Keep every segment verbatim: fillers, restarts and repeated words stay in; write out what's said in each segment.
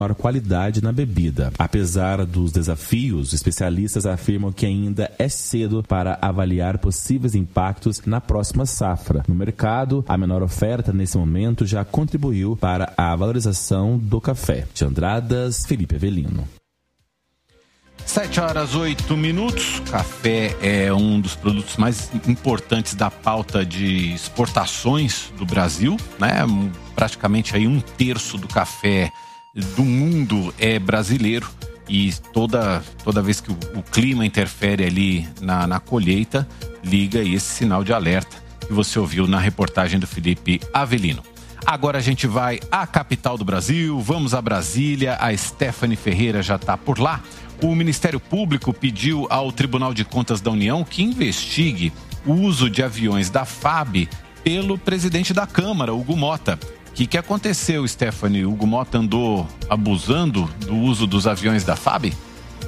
maior qualidade na bebida. Apesar dos desafios, especialistas afirmam que ainda é cedo para avaliar possíveis impactos na próxima safra. No mercado, a menor oferta nesse momento já contribuiu para a valorização do café. De Andradas, Felipe Avelino. sete horas, oito minutos. Café é um dos produtos mais importantes da pauta de exportações do Brasil, né? Praticamente aí um terço do café do mundo é brasileiro e toda, toda vez que o, o clima interfere ali na, na colheita, liga aí esse sinal de alerta que você ouviu na reportagem do Felipe Avelino. Agora a gente vai à capital do Brasil, vamos a Brasília, a Stephanie Ferreira já está por lá. O Ministério Público pediu ao Tribunal de Contas da União que investigue o uso de aviões da F A B pelo presidente da Câmara, Hugo Mota. O que, que aconteceu, Stephanie? O Hugo Mota andou abusando do uso dos aviões da F A B?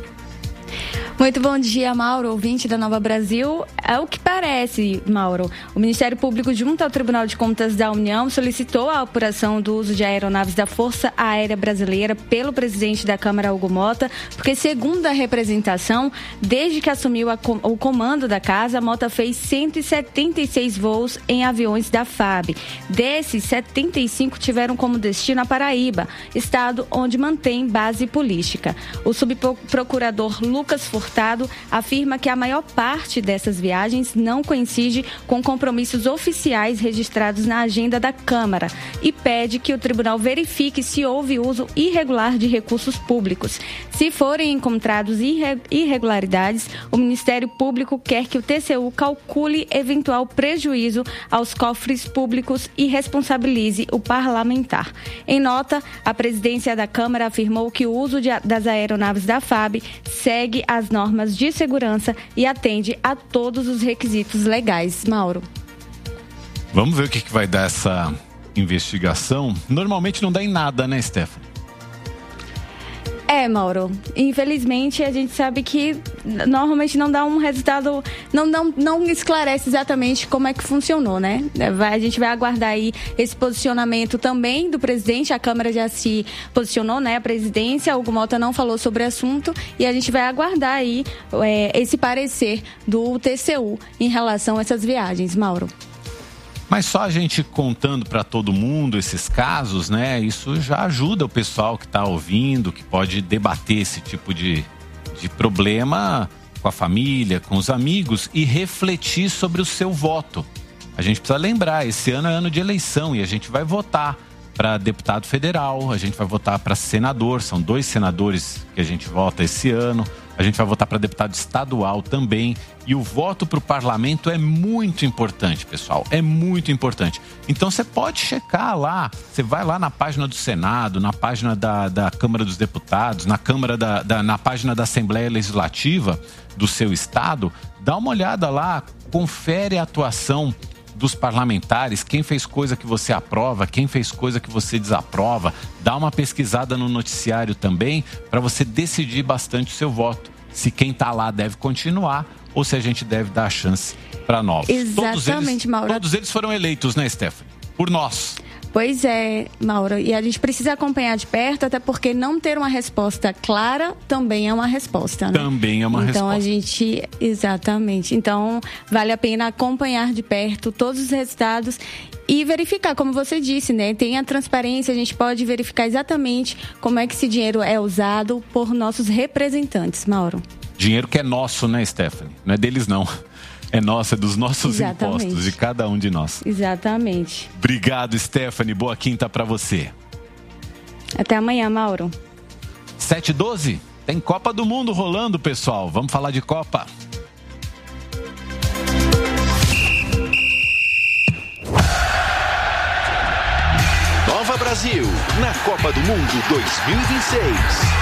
Muito bom dia, Mauro, ouvinte da Nova Brasil. É o que parece, Mauro. O Ministério Público, junto ao Tribunal de Contas da União, solicitou a apuração do uso de aeronaves da Força Aérea Brasileira pelo presidente da Câmara, Hugo Mota, porque, segundo a representação, desde que assumiu a, o comando da casa, Mota fez cento e setenta e seis voos em aviões da F A B. Desses, setenta e cinco tiveram como destino a Paraíba, estado onde mantém base política. O subprocurador Lucas Furtado afirma que a maior parte dessas viagens não coincide com compromissos oficiais registrados na agenda da Câmara e pede que o tribunal verifique se houve uso irregular de recursos públicos. Se forem encontrados irre- irregularidades, o Ministério Público quer que o T C U calcule eventual prejuízo aos cofres públicos e responsabilize o parlamentar. Em nota, a presidência da Câmara afirmou que o uso de, das aeronaves da F A B segue as normas de segurança e atende a todos os requisitos legais. Mauro. Vamos ver o que, que vai dar essa investigação. Normalmente não dá em nada, né, Stephanie? É, Mauro. Infelizmente, a gente sabe que normalmente não dá um resultado, não, não, não esclarece exatamente como é que funcionou, né? Vai, a gente vai aguardar aí esse posicionamento também do presidente. A Câmara já se posicionou, né? A presidência, Hugo Mota não falou sobre o assunto e a gente vai aguardar aí é, esse parecer do T C U em relação a essas viagens, Mauro. Mas só a gente contando para todo mundo esses casos, né? Isso já ajuda o pessoal que está ouvindo, que pode debater esse tipo de, de problema com a família, com os amigos e refletir sobre o seu voto. A gente precisa lembrar, esse ano é ano de eleição e a gente vai votar para deputado federal, a gente vai votar para senador, são dois senadores que a gente vota esse ano. A gente vai votar para deputado estadual também. E o voto para o parlamento é muito importante, pessoal. É muito importante. Então você pode checar lá. Você vai lá na página do Senado, na página da, da Câmara dos Deputados, na, Câmara da, da, na página da Assembleia Legislativa do seu estado. Dá uma olhada lá, confere a atuação dos parlamentares, quem fez coisa que você aprova, quem fez coisa que você desaprova. Dá uma pesquisada no noticiário também para você decidir bastante o seu voto. Se quem está lá deve continuar ou se a gente deve dar a chance para novos. Exatamente, todos eles, Mauro. Todos eles foram eleitos, né, Stephanie? Por nós. Pois é, Mauro, e a gente precisa acompanhar de perto, até porque não ter uma resposta clara também é uma resposta, né? Também é uma então, resposta. Então a gente, exatamente, então vale a pena acompanhar de perto todos os resultados e verificar, como você disse, né? Tem a transparência, a gente pode verificar exatamente como é que esse dinheiro é usado por nossos representantes, Mauro. Dinheiro que é nosso, né, Stephanie? Não é deles, não. É nossa, é dos nossos Exatamente. Impostos, de cada um de nós. Exatamente. Obrigado, Stephanie. Boa quinta pra você. Até amanhã, Mauro. sete e doze, tem Copa do Mundo rolando, pessoal. Vamos falar de Copa. Nova Brasil, na Copa do Mundo dois mil e vinte e seis.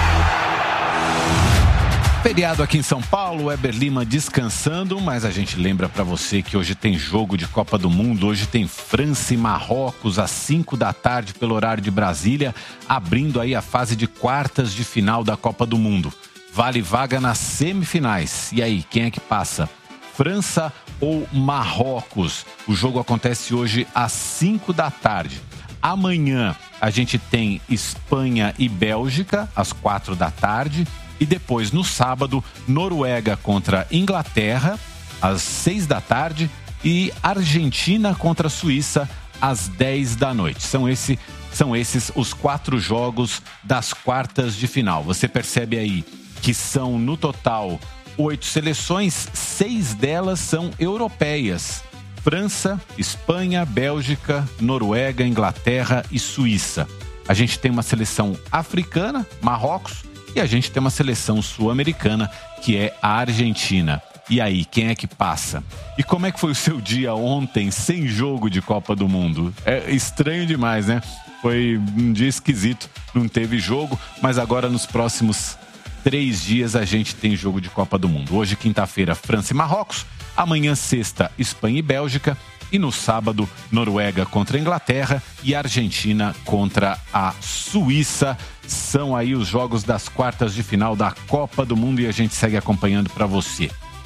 Feriado aqui em São Paulo, Weber Lima descansando, mas a gente lembra pra você que hoje tem jogo de Copa do Mundo, hoje tem França e Marrocos às cinco da tarde pelo horário de Brasília, abrindo aí a fase de quartas de final da Copa do Mundo. Vale vaga nas semifinais. E aí, quem é que passa? França ou Marrocos? O jogo acontece hoje às cinco da tarde. Amanhã, a gente tem Espanha e Bélgica, às quatro da tarde. E depois, no sábado, Noruega contra Inglaterra, às seis da tarde. E Argentina contra Suíça, às dez da noite. São, esse, são esses os quatro jogos das quartas de final. Você percebe aí que são, no total, oito seleções, seis delas são europeias. França, Espanha, Bélgica, Noruega, Inglaterra e Suíça. A gente tem uma seleção africana, Marrocos, e a gente tem uma seleção sul-americana, que é a Argentina. E aí, quem é que passa? E como é que foi o seu dia ontem sem jogo de Copa do Mundo? É estranho demais, né? Foi um dia esquisito, não teve jogo, mas agora nos próximos três dias a gente tem jogo de Copa do Mundo. Hoje, quinta-feira, França e Marrocos. Amanhã, sexta, Espanha e Bélgica. E no sábado, Noruega contra a Inglaterra e Argentina contra a Suíça. São aí os jogos das quartas de final da Copa do Mundo e a gente segue acompanhando para você.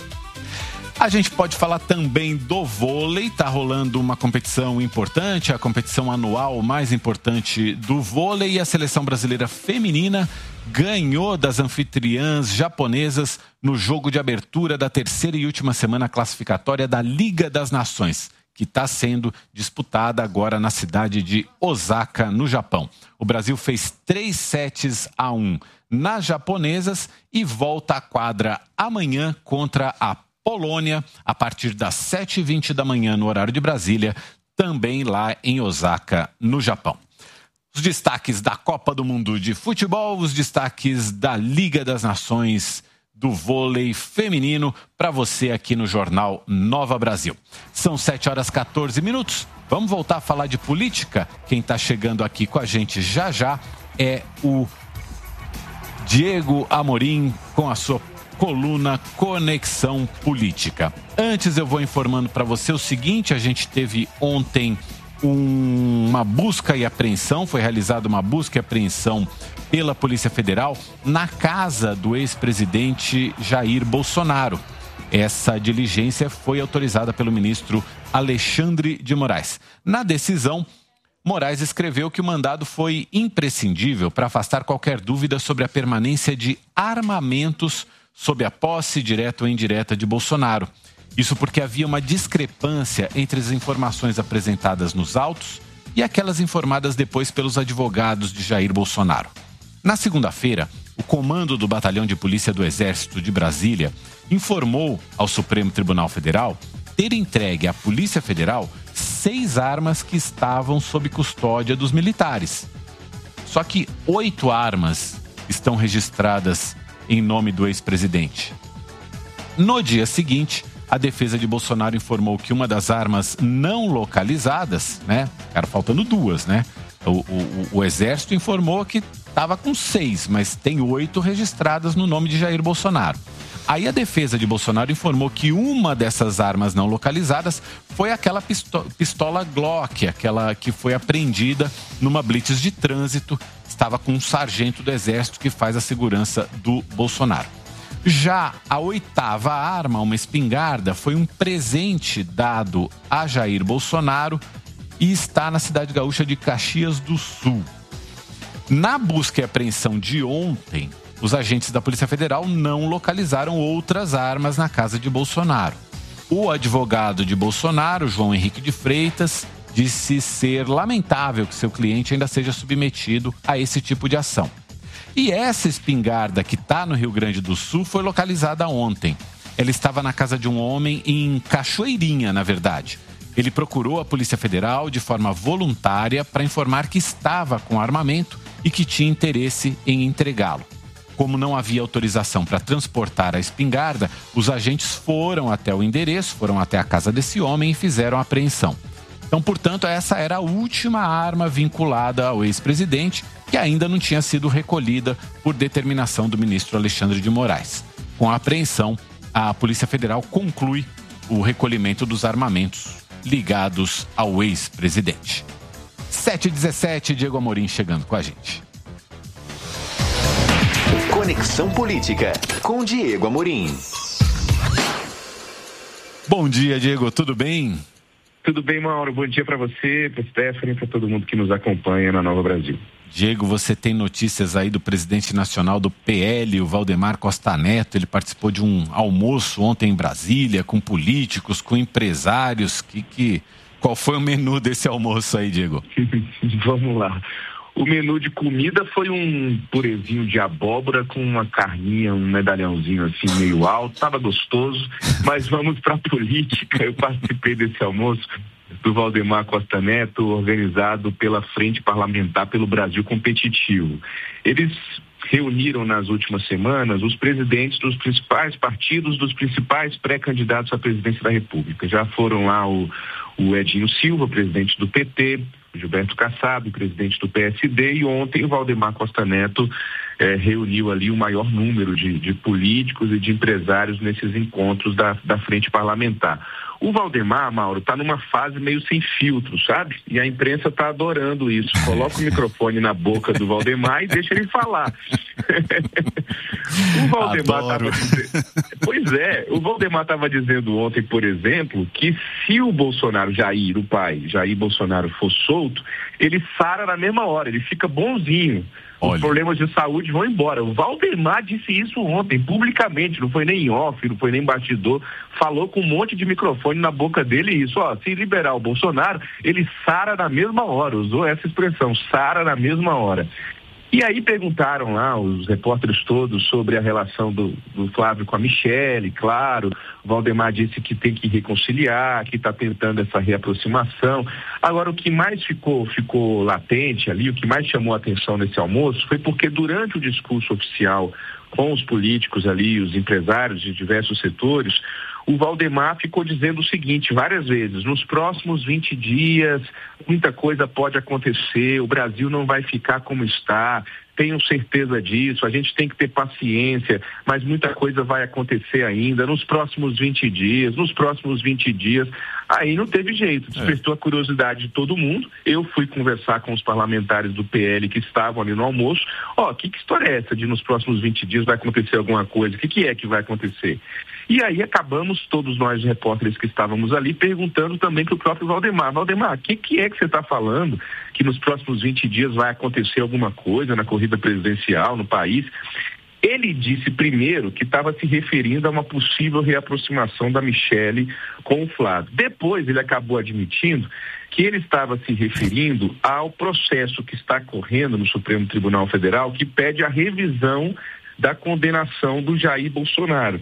A gente pode falar também do vôlei. Tá rolando uma competição importante, a competição anual mais importante do vôlei. E a seleção brasileira feminina ganhou das anfitriãs japonesas no jogo de abertura da terceira e última semana classificatória da Liga das Nações, que está sendo disputada agora na cidade de Osaka, no Japão. O Brasil fez três sets a um nas japonesas e volta à quadra amanhã contra a Polônia, a partir das sete e vinte da manhã no horário de Brasília, também lá em Osaka, no Japão. Os destaques da Copa do Mundo de Futebol, os destaques da Liga das Nações do vôlei feminino para você aqui no Jornal Nova Brasil. São sete horas e quatorze minutos. Vamos voltar a falar de política? Quem está chegando aqui com a gente já já é o Diego Amorim com a sua coluna Conexão Política. Antes eu vou informando para você o seguinte: a gente teve ontem um, uma busca e apreensão, foi realizada uma busca e apreensão pela Polícia Federal na casa do ex-presidente Jair Bolsonaro. Essa diligência foi autorizada pelo ministro Alexandre de Moraes. Na decisão, Moraes escreveu que o mandado foi imprescindível para afastar qualquer dúvida sobre a permanência de armamentos sob a posse direta ou indireta de Bolsonaro. Isso porque havia uma discrepância entre as informações apresentadas nos autos e aquelas informadas depois pelos advogados de Jair Bolsonaro. Na segunda-feira, o comando do Batalhão de Polícia do Exército de Brasília informou ao Supremo Tribunal Federal ter entregue à Polícia Federal seis armas que estavam sob custódia dos militares. Só que oito armas estão registradas em nome do ex-presidente. No dia seguinte, a defesa de Bolsonaro informou que uma das armas não localizadas, né? Cara, faltando duas, né? O, o, o Exército informou que estava com seis, mas tem oito registradas no nome de Jair Bolsonaro. Aí a defesa de Bolsonaro informou que uma dessas armas não localizadas foi aquela pistola, pistola Glock, aquela que foi apreendida numa blitz de trânsito. Estava com um sargento do Exército que faz a segurança do Bolsonaro. Já a oitava arma, uma espingarda, foi um presente dado a Jair Bolsonaro e está na cidade gaúcha de Caxias do Sul. Na busca e apreensão de ontem, os agentes da Polícia Federal não localizaram outras armas na casa de Bolsonaro. O advogado de Bolsonaro, João Henrique de Freitas, disse ser lamentável que seu cliente ainda seja submetido a esse tipo de ação. E essa espingarda que está no Rio Grande do Sul foi localizada ontem. Ela estava na casa de um homem em Cachoeirinha, na verdade. Ele procurou a Polícia Federal de forma voluntária para informar que estava com armamento e que tinha interesse em entregá-lo. Como não havia autorização para transportar a espingarda, os agentes foram até o endereço, foram até a casa desse homem e fizeram a apreensão. Então, portanto, essa era a última arma vinculada ao ex-presidente, que ainda não tinha sido recolhida por determinação do ministro Alexandre de Moraes. Com a apreensão, a Polícia Federal conclui o recolhimento dos armamentos ligados ao ex-presidente. sete e dezessete, Diego Amorim chegando com a gente. Conexão Política, com Diego Amorim. Bom dia, Diego, tudo bem? Tudo bem, Mauro? Bom dia para você, para Stephanie, para todo mundo que nos acompanha na Nova Brasil. Diego, você tem notícias aí do presidente nacional do P L, o Valdemar Costa Neto. Ele participou de um almoço ontem em Brasília com políticos, com empresários. Que, que... Qual foi o menu desse almoço aí, Diego? Vamos lá. O menu de comida foi um purezinho de abóbora com uma carninha, um medalhãozinho assim meio alto. Estava gostoso, mas vamos para a política. Eu participei desse almoço do Valdemar Costa Neto, organizado pela Frente Parlamentar pelo Brasil Competitivo. Eles reuniram nas últimas semanas os presidentes dos principais partidos, dos principais pré-candidatos à presidência da República. Já foram lá o, o Edinho Silva, presidente do P T, o Gilberto Kassab, presidente do P S D, e ontem o Valdemar Costa Neto eh, reuniu ali o maior número de, de políticos e de empresários nesses encontros da, da Frente Parlamentar. O Valdemar, Mauro, está numa fase meio sem filtro, sabe? E a imprensa está adorando isso. Coloca o microfone na boca do Valdemar e deixa ele falar. O Valdemar estava dizendo... Pois é, o Valdemar estava dizendo ontem, por exemplo, que se o Bolsonaro, Jair, o pai, Jair Bolsonaro, for solto, ele sara na mesma hora, ele fica bonzinho. Os Olha. problemas de saúde vão embora. O Valdemar disse isso ontem, publicamente, não foi nem em off, não foi nem bastidor, falou com um monte de microfone na boca dele isso, ó, se liberar o Bolsonaro, ele sara na mesma hora, usou essa expressão, sara na mesma hora. E aí perguntaram lá, os repórteres todos, sobre a relação do, do Flávio com a Michele, claro. O Valdemar disse que tem que reconciliar, que está tentando essa reaproximação. Agora, o que mais ficou, ficou latente ali, o que mais chamou a atenção nesse almoço, foi porque durante o discurso oficial com os políticos ali, os empresários de diversos setores, o Valdemar ficou dizendo o seguinte várias vezes: nos próximos vinte dias, muita coisa pode acontecer, o Brasil não vai ficar como está, tenho certeza disso, a gente tem que ter paciência, mas muita coisa vai acontecer ainda, nos próximos vinte dias, nos próximos vinte dias. Aí não teve jeito, despertou a curiosidade de todo mundo. Eu fui conversar com os parlamentares do P L que estavam ali no almoço. Ó, que, que história é essa de nos próximos vinte dias vai acontecer alguma coisa? O que, que é que vai acontecer? E aí acabamos, todos nós repórteres que estávamos ali, perguntando também para o próprio Valdemar. Valdemar, o que, que é que você está falando que nos próximos vinte dias vai acontecer alguma coisa na corrida presidencial no país? Ele disse primeiro que estava se referindo a uma possível reaproximação da Michele com o Flávio. Depois ele acabou admitindo que ele estava se referindo ao processo que está correndo no Supremo Tribunal Federal, que pede a revisão da condenação do Jair Bolsonaro.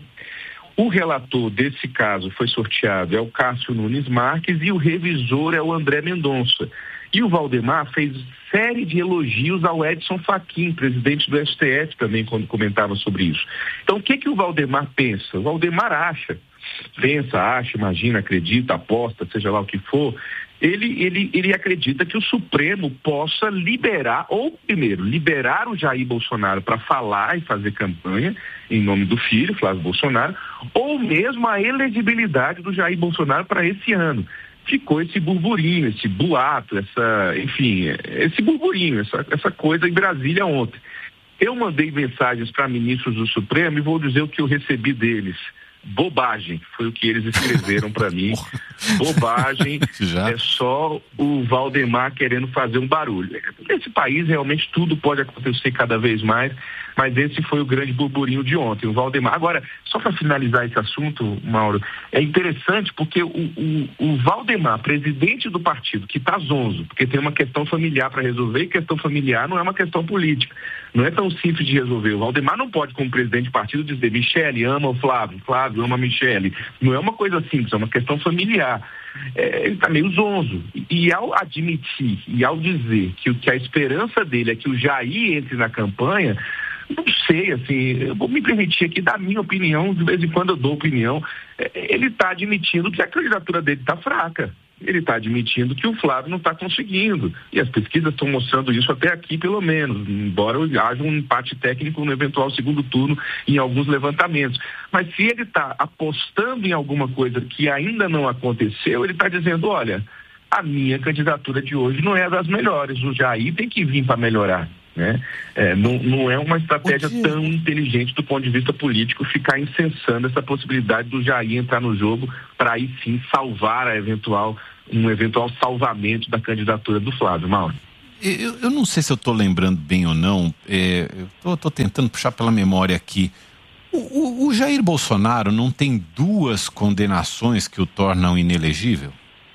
O relator desse caso foi sorteado, é o Cássio Nunes Marques, e o revisor é o André Mendonça. E o Valdemar fez série de elogios ao Edson Fachin, presidente do S T F também, quando comentava sobre isso. Então, o que que o Valdemar pensa? O Valdemar acha, pensa, acha, imagina, acredita, aposta, seja lá o que for, ele, ele, ele acredita que o Supremo possa liberar, ou primeiro, liberar o Jair Bolsonaro para falar e fazer campanha em nome do filho, Flávio Bolsonaro, ou mesmo a elegibilidade do Jair Bolsonaro para esse ano. Ficou esse burburinho, esse boato, essa, enfim, esse burburinho, essa, essa coisa em Brasília ontem. Eu mandei mensagens para ministros do Supremo e vou dizer o que eu recebi deles. Bobagem, foi o que eles escreveram para mim. Bobagem, Já? é só o Valdemar querendo fazer um barulho. Nesse país realmente tudo pode acontecer cada vez mais, mas esse foi o grande burburinho de ontem, o Valdemar. Agora, só para finalizar esse assunto, Mauro, é interessante porque o, o, o Valdemar, presidente do partido, que está zonzo, porque tem uma questão familiar para resolver, e questão familiar não é uma questão política, não é tão simples de resolver. O Valdemar não pode, como presidente do partido, dizer: Michele ama o Flávio, Flávio ama a Michele. Não é uma coisa simples, é uma questão familiar. É, ele está meio zonzo. E, e ao admitir e ao dizer que, que a esperança dele é que o Jair entre na campanha, não sei, assim, eu vou me permitir aqui dar a minha opinião, de vez em quando eu dou opinião. Ele está admitindo que a candidatura dele está fraca. Ele está admitindo que o Flávio não está conseguindo. E as pesquisas estão mostrando isso até aqui, pelo menos, embora haja um empate técnico no eventual segundo turno em alguns levantamentos. Mas se ele está apostando em alguma coisa que ainda não aconteceu, ele está dizendo: olha, a minha candidatura de hoje não é das melhores, o Jair tem que vir para melhorar. Né? É, não, não é uma estratégia tão inteligente do ponto de vista político ficar incensando essa possibilidade do Jair entrar no jogo para aí sim salvar a eventual um eventual salvamento da candidatura do Flávio. Mauro. Eu, eu não sei se eu estou lembrando bem ou não, é, eu estou tentando puxar pela memória aqui. O, o, o Jair Bolsonaro não tem duas condenações que o tornam inelegível?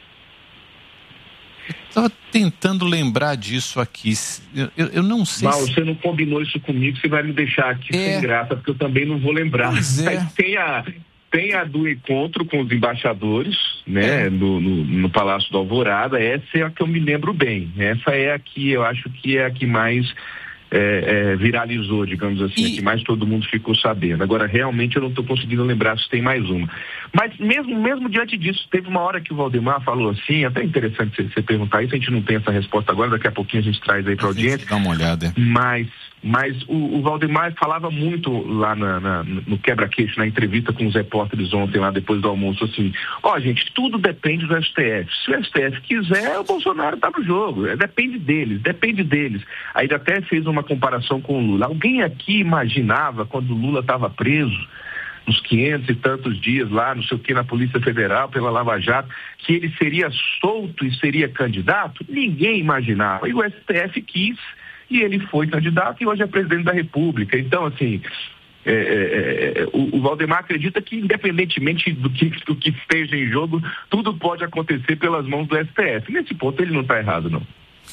Estava tentando lembrar disso aqui. Eu, eu não sei. Mauro, se... você não combinou isso comigo, você vai me deixar aqui é... sem graça, porque eu também não vou lembrar. Pois é. Mas tem a, tem a do encontro com os embaixadores, né, é. no, no, no Palácio do Alvorada. Essa é a que eu me lembro bem. Essa é a que eu acho que é a que mais é, é, viralizou, digamos assim, e... a que mais todo mundo ficou sabendo. Agora, realmente, eu não estou conseguindo lembrar se tem mais uma. Mas mesmo, mesmo diante disso, teve uma hora que o Valdemar falou assim, até interessante você, você perguntar isso, a gente não tem essa resposta agora, daqui a pouquinho a gente traz aí para a audiência. Dá uma olhada. Mas, mas o, o Valdemar falava muito lá na, na, no quebra-queixo, na entrevista com os repórteres ontem, lá depois do almoço, assim, ó, oh, gente, tudo depende do S T F. Se o S T F quiser, o Bolsonaro tá no jogo. É, depende deles, depende deles. Aí ele até fez uma comparação com o Lula. Alguém aqui imaginava, quando o Lula estava preso, uns quinhentos e tantos dias lá, não sei o que, na Polícia Federal, pela Lava Jato, que ele seria solto e seria candidato? Ninguém imaginava. E o S T F quis, e ele foi candidato e hoje é presidente da República. Então, assim, é, é, é, o, o Valdemar acredita que, independentemente do que, do que esteja em jogo, tudo pode acontecer pelas mãos do S T F. Nesse ponto, ele não está errado, não.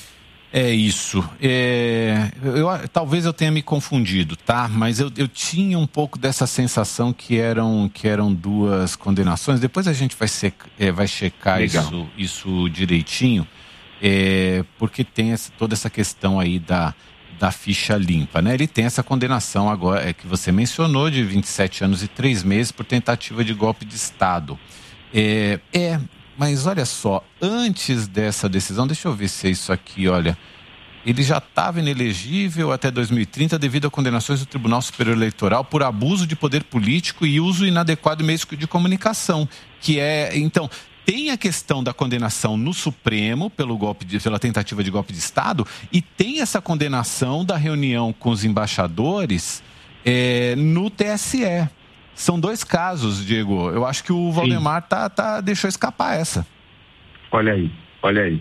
É isso. É, eu, talvez eu tenha me confundido, tá? Mas eu, eu tinha um pouco dessa sensação que eram, que eram duas condenações. Depois a gente vai, sec, é, vai checar isso, isso direitinho, é, porque tem essa, toda essa questão aí da, da ficha limpa, né? Ele tem essa condenação agora, é, que você mencionou, de vinte e sete anos e três meses por tentativa de golpe de Estado. É... é Mas olha só, antes dessa decisão, deixa eu ver se é isso aqui, olha, ele já estava inelegível até dois mil e trinta devido a condenações do Tribunal Superior Eleitoral por abuso de poder político e uso inadequado de meios de comunicação, que é, então, tem a questão da condenação no Supremo pelo golpe de, pela tentativa de golpe de Estado e tem essa condenação da reunião com os embaixadores é, no T S E. São dois casos, Diego. Eu acho que o Valdemar tá, tá, deixou escapar essa. Olha aí, olha aí.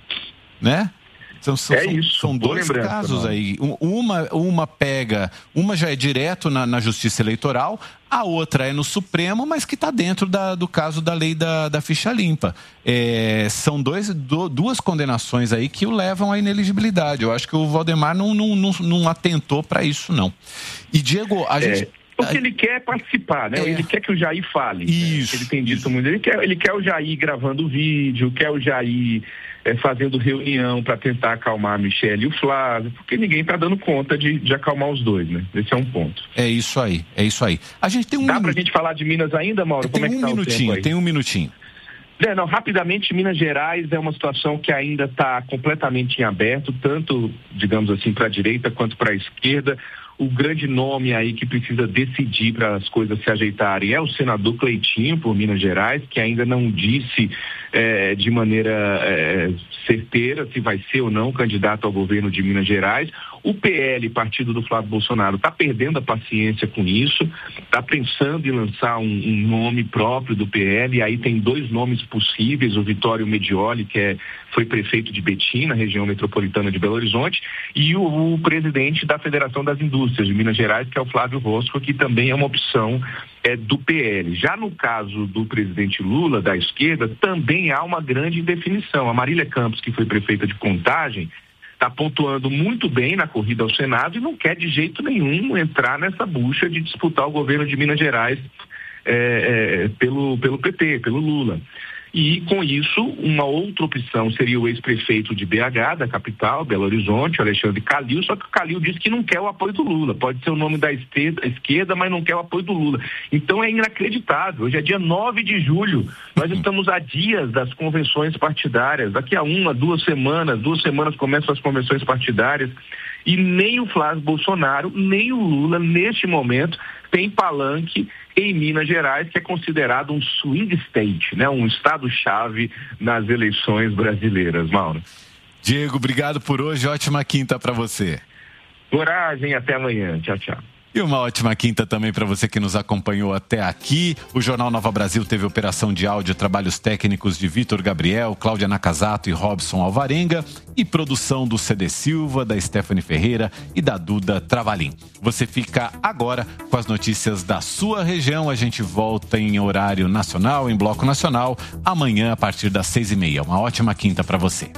Né? São, são, é isso. São dois casos aí. Uma, uma pega, uma já é direto na, na Justiça Eleitoral, a outra é no Supremo, mas que está dentro da, do caso da lei da, da ficha limpa. É, são dois, do, duas condenações aí que o levam à ineligibilidade. Eu acho que o Valdemar não, não, não, não atentou para isso, não. E, Diego, a gente... É. Porque ele quer participar, né? É. Ele quer que o Jair fale. Isso. Né? Ele tem dito isso. muito. Ele quer, ele quer o Jair gravando vídeo, quer o Jair é, fazendo reunião para tentar acalmar a Michelle e o Flávio, porque ninguém está dando conta de, de acalmar os dois, né? Esse é um ponto. É isso aí, é isso aí. A gente tem um Dá minu... pra gente falar de Minas ainda, Mauro? Tem Como é que um tá minutinho, o tempo aí? Tem um minutinho. É, não, rapidamente, Minas Gerais é uma situação que ainda está completamente em aberto, tanto, digamos assim, para a direita quanto para a esquerda. O grande nome aí que precisa decidir para as coisas se ajeitarem é o senador Cleitinho, por Minas Gerais, que ainda não disse é, de maneira é, certeira se vai ser ou não candidato ao governo de Minas Gerais. O P L, partido do Flávio Bolsonaro, está perdendo a paciência com isso, está pensando em lançar um, um nome próprio do P L, e aí tem dois nomes possíveis, o Vitório Medioli, que é, foi prefeito de Betim, na região metropolitana de Belo Horizonte, e o, o presidente da Federação das Indústrias de Minas Gerais, que é o Flávio Rosco, que também é uma opção é, do P L. Já no caso do presidente Lula, da esquerda, também há uma grande indefinição. A Marília Campos, que foi prefeita de Contagem, está pontuando muito bem na corrida ao Senado e não quer de jeito nenhum entrar nessa bucha de disputar o governo de Minas Gerais é, é, pelo, pelo P T, pelo Lula. E, com isso, uma outra opção seria o ex-prefeito de B H, da capital, Belo Horizonte, Alexandre Calil, só que o Calil disse que não quer o apoio do Lula. Pode ser o nome da esquerda, esquerda, mas não quer o apoio do Lula. Então é inacreditável. Hoje é dia nove de julho. Nós estamos a dias das convenções partidárias. Daqui a uma, duas semanas, duas semanas começam as convenções partidárias. E nem o Flávio Bolsonaro, nem o Lula, neste momento, tem palanque em Minas Gerais, que é considerado um swing state, né? Um estado-chave nas eleições brasileiras, Mauro. Diego, obrigado por hoje. Ótima quinta para você. Coragem, até amanhã. Tchau, tchau. E uma ótima quinta também para você que nos acompanhou até aqui. O Jornal Nova Brasil teve operação de áudio, trabalhos técnicos de Vitor Gabriel, Cláudia Nakazato e Robson Alvarenga e produção do C D Silva, da Stephanie Ferreira e da Duda Travalim. Você fica agora com as notícias da sua região. A gente volta em horário nacional, em bloco nacional, amanhã a partir das seis e meia. Uma ótima quinta para você.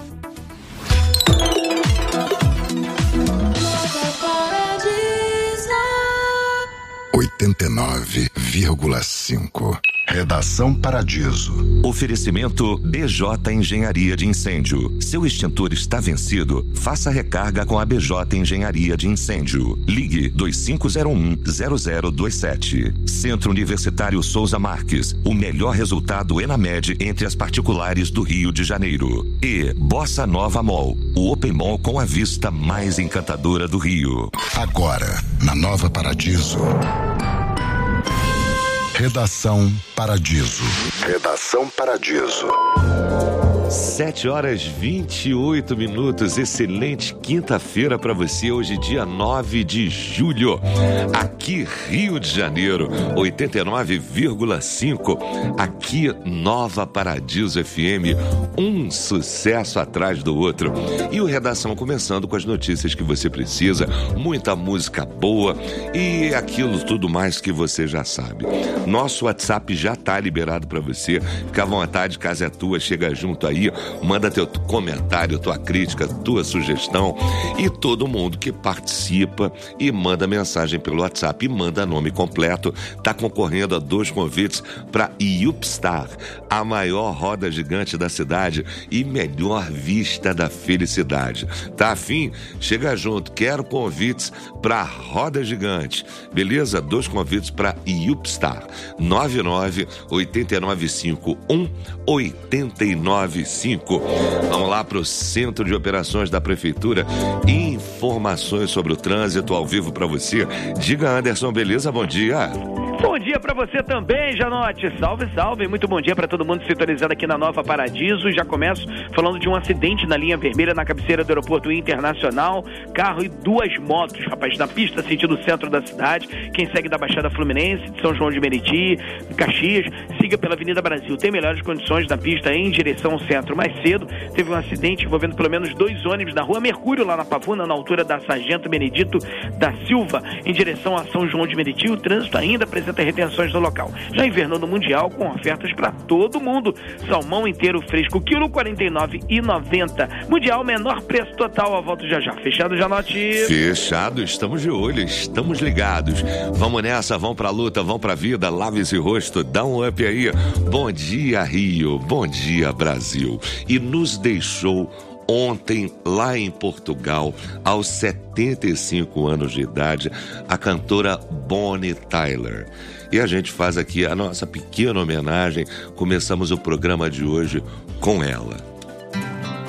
oitenta e nove vírgula cinco. Redação Paradiso. Oferecimento B J Engenharia de Incêndio. Seu extintor está vencido? Faça recarga com a B J Engenharia de Incêndio. Ligue dois cinco zero um, zero zero dois sete. Centro Universitário Souza Marques. O melhor resultado Enamed entre as particulares do Rio de Janeiro. E Bossa Nova Mall. O Open Mall com a vista mais encantadora do Rio. Agora, na Nova Paradiso. Redação Paradiso. Redação Paradiso. sete horas e vinte e oito minutos. Excelente quinta-feira para você. Hoje, dia nove de julho. Aqui, Rio de Janeiro, oitenta e nove vírgula cinco. Aqui, Nova Paradiso F M. Um sucesso atrás do outro. E o Redação começando com as notícias que você precisa. Muita música boa e aquilo tudo mais que você já sabe. Nosso WhatsApp já tá liberado para você. Fica à vontade, casa é tua, chega junto aí. Manda teu comentário, tua crítica, tua sugestão. E todo mundo que participa e manda mensagem pelo WhatsApp e manda nome completo, tá concorrendo a dois convites para Yupstar, a maior roda gigante da cidade e melhor vista da felicidade. Tá afim? Chega junto. Quero convites para roda gigante. Beleza? Dois convites para Yupstar. nove nove oito nove cinco um oito nove cinco. Vamos lá para o Centro de Operações da Prefeitura. Informações sobre o trânsito ao vivo para você. Diga, Anderson, beleza? Bom dia. Bom dia para você também, Janote. Salve, salve. Muito bom dia para todo mundo sintonizado aqui na Nova Paradiso. Já começo falando de um acidente na linha vermelha na cabeceira do aeroporto internacional. Carro e duas motos, rapaz, na pista sentido centro da cidade. Quem segue da Baixada Fluminense, de São João de Meriti, Caxias, siga pela Avenida Brasil. Tem melhores condições na pista em direção ao centro. Mais cedo, teve um acidente envolvendo pelo menos dois ônibus na Rua Mercúrio, lá na Pavuna, na altura da Sargento Benedito da Silva, em direção a São João de Meriti. O trânsito ainda apresenta retenções no local. Já invernou no Mundial com ofertas para todo mundo. Salmão inteiro fresco, quilo quarenta e nove reais e noventa centavos. Mundial, menor preço total. A volta já já. Fechado, Janote? Fechado, estamos de olho, estamos ligados. Vamos nessa, vamos pra luta, vamos pra vida. Lave esse rosto, dá um up aí. Bom dia, Rio. Bom dia, Brasil. E nos deixou ontem, lá em Portugal, aos setenta e cinco anos de idade, a cantora Bonnie Tyler. E a gente faz aqui a nossa pequena homenagem. Começamos o programa de hoje com ela.